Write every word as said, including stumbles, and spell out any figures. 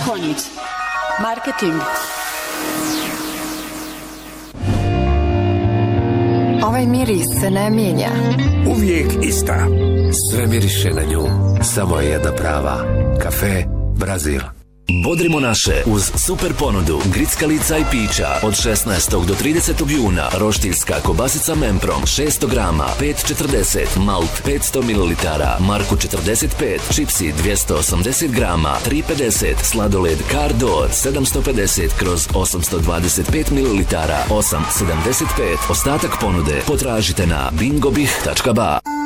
Konjic. Marketing. Ovaj miris se ne mijenja. Uvijek ista. Sve miriše na nju. Samo je jedna prava. Kafe Brazil. Bodrimo naše uz super ponudu grickalica i pića od šesnaestog do tridesetog juna. Roštiljska kobasica Memprom šesto grama pet četrdeset, malt petsto mililitara, Marku četrdeset pet, čipsi dvjesto osamdeset grama tri pedeset, sladoled Cardor sedamsto pedeset kroz osamsto dvadeset pet mililitara osam sedamdeset pet. Ostatak ponude potražite na bingobih tačka ba.